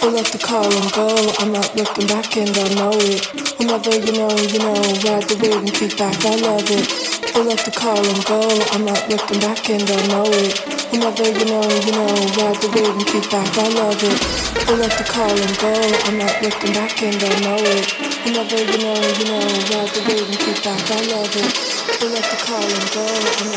They love to call and go. I'm not looking back and I know it. Whenever ride the wave and kick back. I love it. They love to call and go. I'm not looking back and I know it. Whenever ride the wave and kick back. I love it. They love to call and go. I'm not looking back and I know it. Whenever ride the wave and kick back. I love it. They love to call and go.